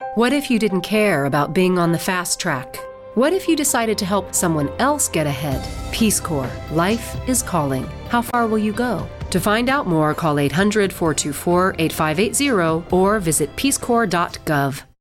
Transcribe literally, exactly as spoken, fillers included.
What if you didn't care about being on the fast track? What if you decided to help someone else get ahead? Peace Corps. Life is calling. How far will you go? To find out more, call eight hundred, four two four, eight five eight zero or visit peace corps dot gov.